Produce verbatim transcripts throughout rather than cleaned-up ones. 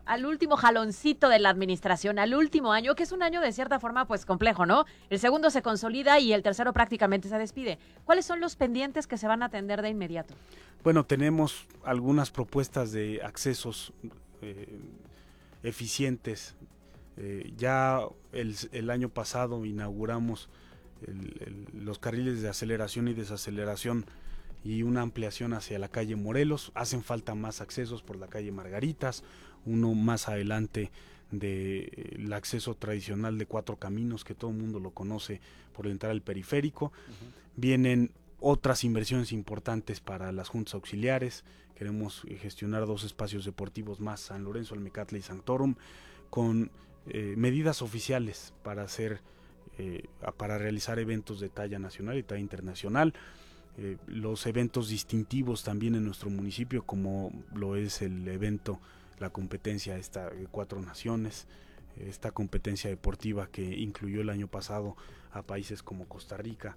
al último jaloncito de la administración, al último año, que es un año de cierta forma pues complejo, ¿no? El segundo se consolida y el tercero prácticamente se despide. ¿Cuáles son los pendientes que se van a atender de inmediato? Bueno, tenemos algunas propuestas de accesos eh, eficientes. Eh, ya el, el año pasado inauguramos el, el, los carriles de aceleración y desaceleración y una ampliación hacia la calle Morelos. Hacen falta más accesos por la calle Margaritas, uno más adelante del acceso tradicional de Cuatro Caminos, que todo el mundo lo conoce por entrar al periférico. Uh-huh. Vienen otras inversiones importantes para las juntas auxiliares. Queremos gestionar dos espacios deportivos más, San Lorenzo, Almecatla y Sanctorum, con eh, medidas oficiales para hacer, eh, para realizar eventos de talla nacional y talla internacional. Eh, los eventos distintivos también en nuestro municipio, como lo es el evento, la competencia esta de Cuatro Naciones, esta competencia deportiva que incluyó el año pasado a países como Costa Rica,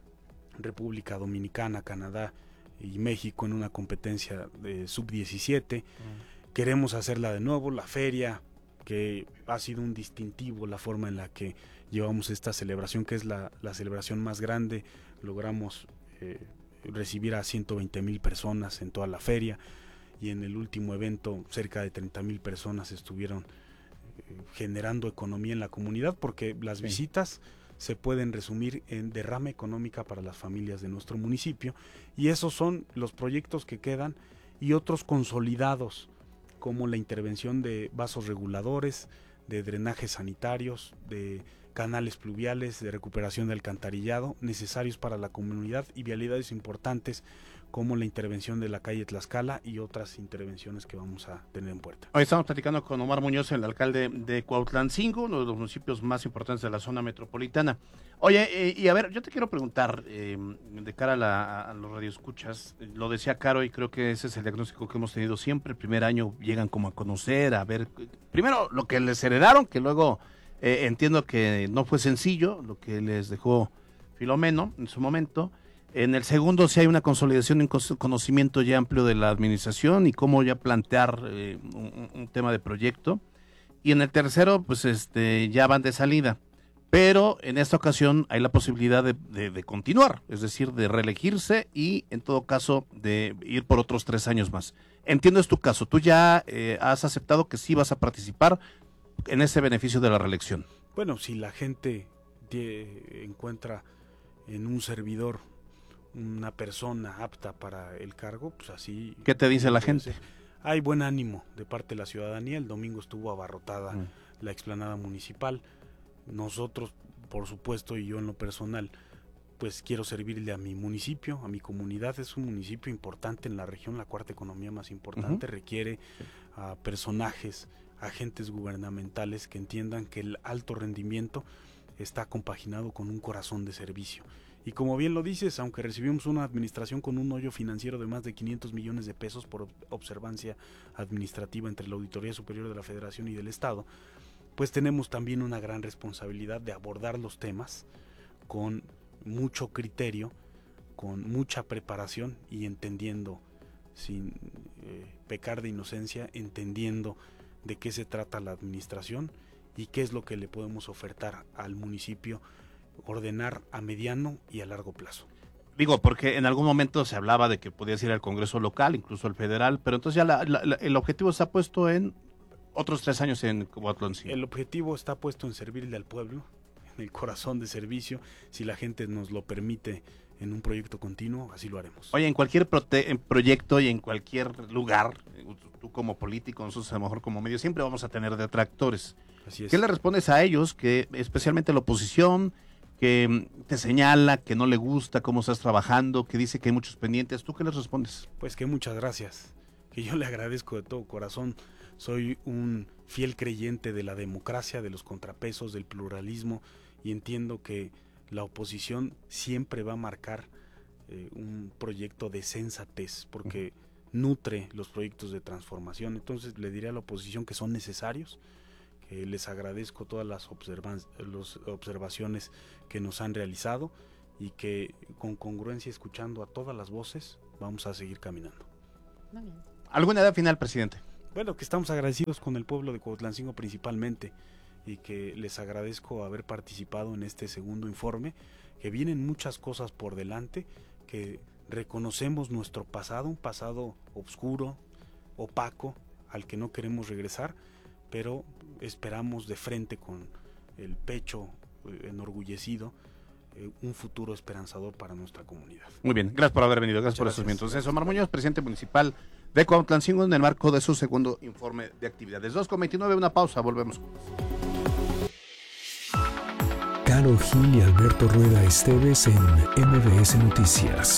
República Dominicana, Canadá y México en una competencia de sub diecisiete. Mm. Queremos hacerla de nuevo, la feria, que ha sido un distintivo la forma en la que llevamos esta celebración, que es la, la celebración más grande. Logramos eh, recibir a ciento veinte mil personas en toda la feria, y en el último evento cerca de treinta mil personas estuvieron eh, generando economía en la comunidad, porque las sí. visitas se pueden resumir en derrama económica para las familias de nuestro municipio, y esos son los proyectos que quedan, y otros consolidados como la intervención de vasos reguladores, de drenajes sanitarios, de canales pluviales, de recuperación de alcantarillado necesarios para la comunidad, y vialidades importantes como la intervención de la calle Tlaxcala y otras intervenciones que vamos a tener en puerta. Hoy estamos platicando con Omar Muñoz, el alcalde de Cuautlancingo, uno de los municipios más importantes de la zona metropolitana. Oye, eh, y a ver, yo te quiero preguntar, eh, de cara a, la, a los radioescuchas, eh, lo decía Caro y creo que ese es el diagnóstico que hemos tenido siempre. El primer año llegan como a conocer, a ver, primero lo que les heredaron, que luego eh, entiendo que no fue sencillo, lo que les dejó Filomeno en su momento. En el segundo, si hay una consolidación, un conocimiento ya amplio de la administración y cómo ya plantear eh, un, un tema de proyecto. Y en el tercero, pues este ya van de salida. Pero en esta ocasión hay la posibilidad de, de, de continuar, es decir, de reelegirse y en todo caso de ir por otros tres años más. Entiendo es tu caso, tú ya eh, has aceptado que sí vas a participar en ese beneficio de la reelección. Bueno, si la gente de, encuentra en un servidor una persona apta para el cargo, pues así... ¿Qué te dice la gente? Hay buen ánimo de parte de la ciudadanía. El domingo estuvo abarrotada mm. la explanada municipal. Nosotros, por supuesto, y yo en lo personal, pues quiero servirle a mi municipio, a mi comunidad. Es un municipio importante en la región, la cuarta economía más importante. Uh-huh. Requiere a personajes, agentes gubernamentales que entiendan que el alto rendimiento está compaginado con un corazón de servicio. Y como bien lo dices, aunque recibimos una administración con un hoyo financiero de más de quinientos millones de pesos por observancia administrativa entre la Auditoría Superior de la Federación y del Estado, pues tenemos también una gran responsabilidad de abordar los temas con mucho criterio, con mucha preparación y entendiendo, sin eh, pecar de inocencia, entendiendo de qué se trata la administración y qué es lo que le podemos ofertar al municipio, ordenar a mediano y a largo plazo. Digo, porque en algún momento se hablaba de que podías ir al Congreso local, incluso al federal, pero entonces ya la, la, la, el objetivo está puesto en otros tres años en Cuautlancingo. El objetivo está puesto en servirle al pueblo, en el corazón de servicio. Si la gente nos lo permite en un proyecto continuo, así lo haremos. Oye, en cualquier prote- en proyecto y en cualquier lugar, tú como político, nosotros a lo mejor como medio, siempre vamos a tener detractores. Así es. ¿Qué le respondes a ellos, que especialmente la oposición, que te señala, que no le gusta cómo estás trabajando, que dice que hay muchos pendientes? ¿Tú qué les respondes? Pues que muchas gracias, que yo le agradezco de todo corazón. Soy un fiel creyente de la democracia, de los contrapesos, del pluralismo, y entiendo que la oposición siempre va a marcar eh, un proyecto de sensatez, porque uh-huh. nutre los proyectos de transformación. Entonces le diré a la oposición que son necesarios, que les agradezco todas las observan- los observaciones que nos han realizado y que con congruencia, escuchando a todas las voces, vamos a seguir caminando. Muy bien. ¿Alguna idea final, presidente? bueno, que estamos agradecidos con el pueblo de Cuautlancingo principalmente, y que les agradezco haber participado en este segundo informe, que vienen muchas cosas por delante, que reconocemos nuestro pasado, un pasado oscuro, opaco, al que no queremos regresar, pero esperamos de frente con el pecho eh, enorgullecido, eh, un futuro esperanzador para nuestra comunidad. Muy bien, gracias por haber venido, gracias, gracias. por esos minutos. Es Omar Muñoz, presidente municipal de Cuautlancingo, en el marco de su segundo informe de actividades. dos con veintinueve, una pausa, volvemos. Karol Gil y Alberto Rueda Esteves en M B S Noticias.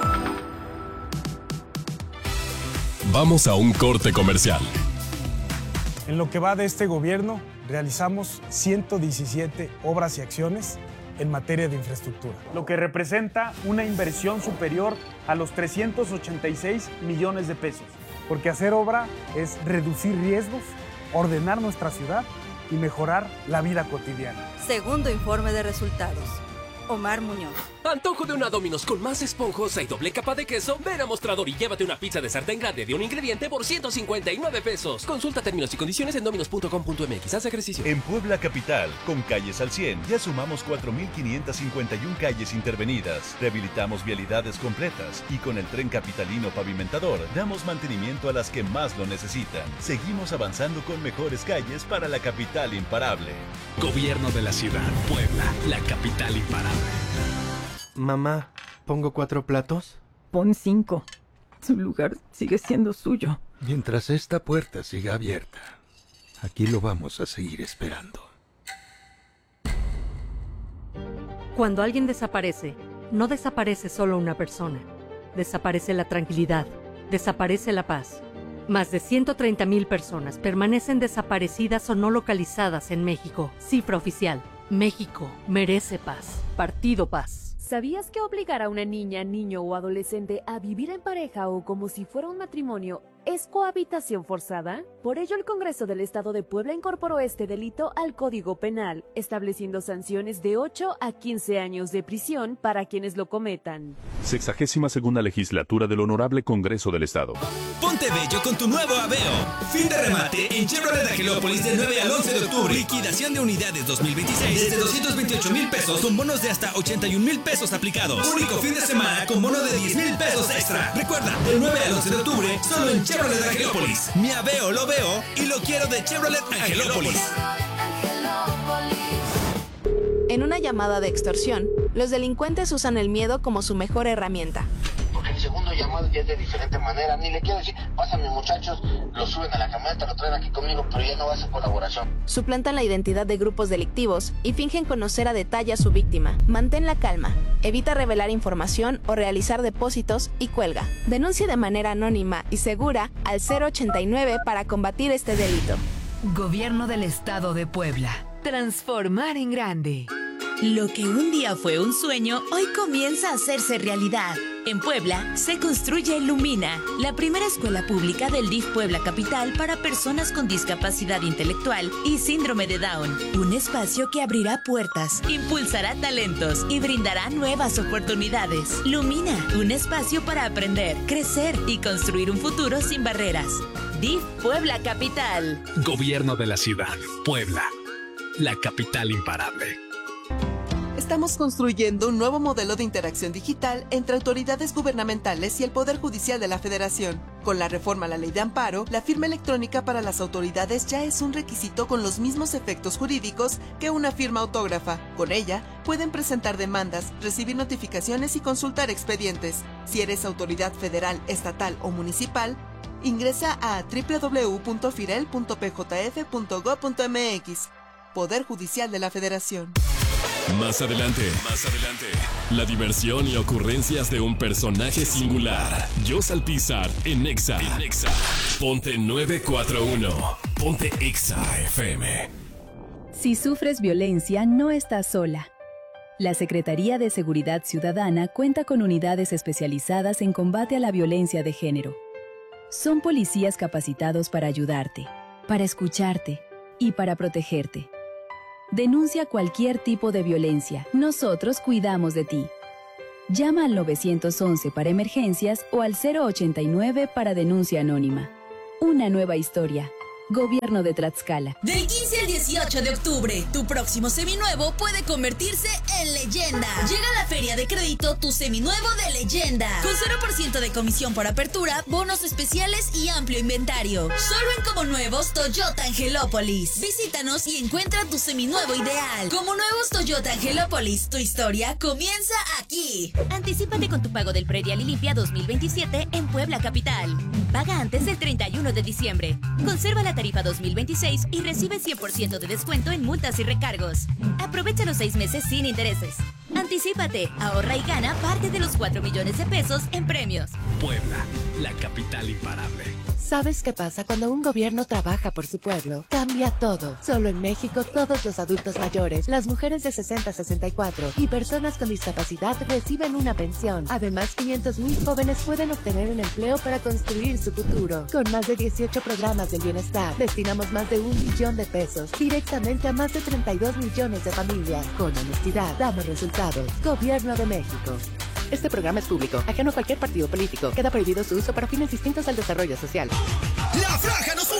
Vamos a un corte comercial. En lo que va de este gobierno, realizamos ciento diecisiete obras y acciones en materia de infraestructura, lo que representa una inversión superior a los trescientos ochenta y seis millones de pesos. Porque hacer obra es reducir riesgos, ordenar nuestra ciudad y mejorar la vida cotidiana. Segundo informe de resultados. Omar Muñoz. Antojo de una Domino's con más esponjosa y doble capa de queso. Ven a Mostrador y llévate una pizza de sartén grande de un ingrediente por ciento cincuenta y nueve pesos. Consulta términos y condiciones en dominos punto com punto m x. Haz ejercicio. En Puebla Capital, con calles al cien, ya sumamos cuatro mil quinientas cincuenta y una calles intervenidas. Rehabilitamos vialidades completas y con el tren capitalino pavimentador damos mantenimiento a las que más lo necesitan. Seguimos avanzando con mejores calles para la capital imparable. Gobierno de la ciudad, Puebla, la capital imparable. Mamá, ¿pongo cuatro platos? Pon cinco. Su lugar sigue siendo suyo. Mientras esta puerta siga abierta, aquí lo vamos a seguir esperando. Cuando alguien desaparece, no desaparece solo una persona. Desaparece la tranquilidad. Desaparece la paz. Más de ciento treinta mil personas permanecen desaparecidas o no localizadas en México. Cifra oficial. México merece paz. Partido Paz. ¿Sabías que obligar a una niña, niño o adolescente a vivir en pareja o como si fuera un matrimonio es cohabitación forzada? Por ello, el Congreso del Estado de Puebla incorporó este delito al Código Penal, estableciendo sanciones de ocho a quince años de prisión para quienes lo cometan. Sexagésima segunda legislatura del Honorable Congreso del Estado. Ponte bello con tu nuevo Aveo. Fin de remate en Chevrolet Angelópolis del nueve al once de octubre. Liquidación de unidades dos mil veintiséis desde doscientos veintiocho mil pesos con bonos de hasta ochenta y un mil pesos aplicados. Único fin de semana con bono de diez mil pesos extra. Recuerda, del nueve al once de octubre, solo en Chevrolet Angelópolis. Mi Aveo lo veo y lo quiero de Chevrolet Angelópolis. En una llamada de extorsión, los delincuentes usan el miedo como su mejor herramienta. Porque el segundo llamado ya es de diferente manera. Ni le quiero decir, pásame muchachos, lo suben a la camioneta, lo traen aquí conmigo, pero ya no va a ser colaboración. Suplantan la identidad de grupos delictivos y fingen conocer a detalle a su víctima. Mantén la calma, evita revelar información o realizar depósitos y cuelga. Denuncia de manera anónima y segura al cero ochenta y nueve para combatir este delito. Gobierno del Estado de Puebla. Transformar en grande. Lo que un día fue un sueño, hoy comienza a hacerse realidad. En Puebla se construye Lumina, la primera escuela pública del D I F Puebla Capital para personas con discapacidad intelectual y síndrome de Down. Un espacio que abrirá puertas, impulsará talentos y brindará nuevas oportunidades. Lumina, un espacio para aprender, crecer y construir un futuro sin barreras. D I F Puebla Capital. Gobierno de la ciudad, Puebla, la capital imparable. Estamos construyendo un nuevo modelo de interacción digital entre autoridades gubernamentales y el Poder Judicial de la Federación. Con la reforma a la Ley de Amparo, la firma electrónica para las autoridades ya es un requisito con los mismos efectos jurídicos que una firma autógrafa. Con ella, pueden presentar demandas, recibir notificaciones y consultar expedientes. Si eres autoridad federal, estatal o municipal, ingresa a doble u doble u doble u punto firel punto p j f punto gob punto m x. Poder Judicial de la Federación. Más adelante, más adelante, la diversión y ocurrencias de un personaje singular. Jos Alpizar en Exa. En Exa. Ponte nueve cuatro uno. Ponte Exa F M. Si sufres violencia, no estás sola. La Secretaría de Seguridad Ciudadana cuenta con unidades especializadas en combate a la violencia de género. Son policías capacitados para ayudarte, para escucharte y para protegerte. Denuncia cualquier tipo de violencia. Nosotros cuidamos de ti. Llama al nueve once para emergencias o al cero ochenta y nueve para denuncia anónima. una nueva historia. Gobierno de Tlaxcala. Del quince al dieciocho de octubre, tu próximo seminuevo puede convertirse en leyenda. Llega a la Feria de Crédito tu seminuevo de leyenda. Con cero por ciento de comisión por apertura, bonos especiales y amplio inventario. Solo en Como Nuevos Toyota Angelópolis. Visítanos y encuentra tu seminuevo ideal. Como Nuevos Toyota Angelópolis, tu historia comienza aquí. Anticípate con tu pago del predial y limpia dos mil veintisiete en Puebla Capital. Paga antes del treinta y uno de diciembre. Conserva la tarifa dos mil veintiséis y recibe cien por ciento de descuento en multas y recargos. Aprovecha los seis meses sin intereses. Anticípate, ahorra y gana parte de los cuatro millones de pesos en premios. Puebla, la capital imparable. ¿Sabes qué pasa cuando un gobierno trabaja por su pueblo? Cambia todo. Solo en México, todos los adultos mayores, las mujeres de sesenta a sesenta y cuatro y personas con discapacidad reciben una pensión. Además, quinientos mil jóvenes pueden obtener un empleo para construir su futuro. Con más de dieciocho programas del bienestar, destinamos más de un millón de pesos directamente a más de treinta y dos millones de familias. Con honestidad, damos resultados. Gobierno de México. Este programa es público, ajeno a cualquier partido político. Queda prohibido su uso para fines distintos al desarrollo social. La franja nos